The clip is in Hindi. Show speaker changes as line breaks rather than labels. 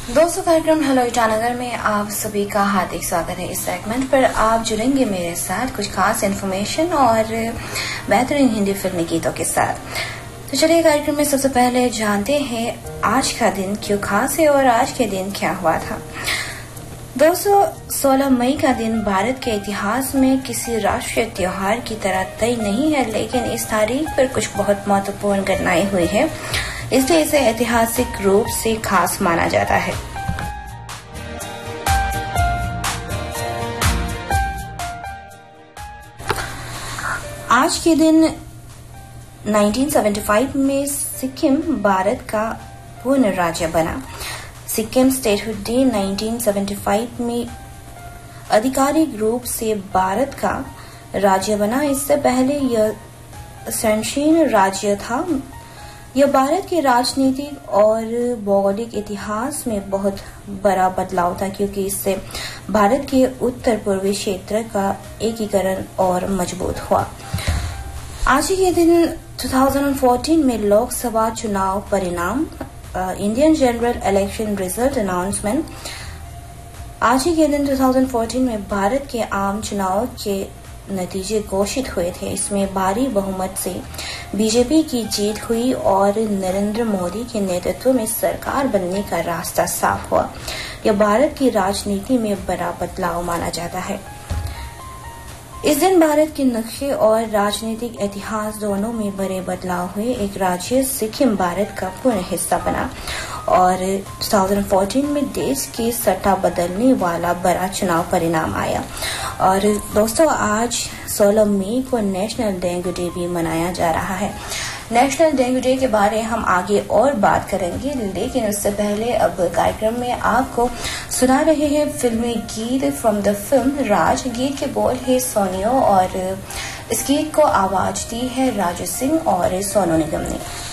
दोस्तों, कार्यक्रम हेलो ईटानगर में आप सभी का हार्दिक स्वागत है। इस सेगमेंट पर आप जुड़ेंगे मेरे साथ कुछ खास इन्फॉर्मेशन और बेहतरीन हिंदी फिल्मी गीतों के साथ। तो चलिए कार्यक्रम में सबसे पहले जानते हैं आज का दिन क्यों खास है और आज के दिन क्या हुआ था। दोस्तों, 16 मई का दिन भारत के इतिहास में किसी राष्ट्रीय त्योहार की तरह तय नहीं है, लेकिन इस तारीख पर कुछ बहुत महत्वपूर्ण घटनाएं हुई है, इसलिए इसे ऐतिहासिक रूप से खास माना जाता है। आज के दिन 1975 में सिक्किम भारत का पूर्ण राज्य बना। सिक्किम स्टेटहुड डे 1975 में आधिकारिक रूप से भारत का राज्य बना। इससे पहले यह संकीर्ण राज्य था। यह भारत के राजनीतिक और भौगोलिक इतिहास में बहुत बड़ा बदलाव था, क्योंकि इससे भारत के उत्तर पूर्वी क्षेत्र का एकीकरण और मजबूत हुआ। आज के दिन 2014 में लोकसभा चुनाव परिणाम, Indian general election result announcement. आज के दिन 2014 में भारत के आम चुनाव के नतीजे घोषित हुए थे। इसमें भारी बहुमत से बीजेपी की जीत हुई और नरेंद्र मोदी के नेतृत्व में सरकार बनने का रास्ता साफ हुआ। यह भारत की राजनीति में बड़ा बदलाव माना जाता है। इस दिन भारत के नक्शे और राजनीतिक इतिहास दोनों में बड़े बदलाव हुए। एक राज्य सिक्किम भारत का पूर्ण हिस्सा बना और 2014 में देश की सत्ता बदलने वाला बड़ा चुनाव परिणाम आया। और दोस्तों, आज 16 मई को नेशनल डेंगू डे भी मनाया जा रहा है। नेशनल डेंगू डे के बारे हम आगे और बात करेंगे, लेकिन उससे पहले अब कार्यक्रम में आपको सुना रहे हैं फिल्मी गीत फ्रॉम द फिल्म राज। गीत के बोल है सोनियो और इस गीत को आवाज दी है राजू सिंह और सोनू निगम ने।